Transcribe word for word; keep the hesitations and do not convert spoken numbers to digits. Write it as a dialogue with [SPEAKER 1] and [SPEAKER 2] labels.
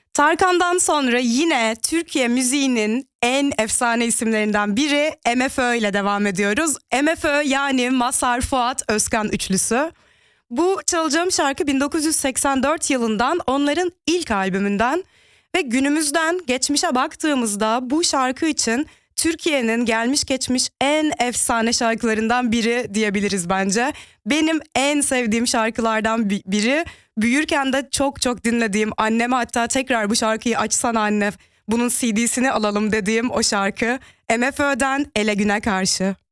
[SPEAKER 1] Tarkan'dan sonra yine Türkiye müziğinin en efsane isimlerinden biri M F Ö ile devam ediyoruz. M F Ö yani Mazhar Fuat Özkan üçlüsü. Bu çalacağım şarkı bin dokuz yüz seksen dört yılından, onların ilk albümünden ve günümüzden geçmişe baktığımızda bu şarkı için Türkiye'nin gelmiş geçmiş en efsane şarkılarından biri diyebiliriz bence. Benim en sevdiğim şarkılardan biri. Büyürken de çok çok dinlediğim, anneme hatta tekrar bu şarkıyı açsana anne, bunun C D'sini alalım dediğim o şarkı. M F Ö'den Ele Güne Karşı.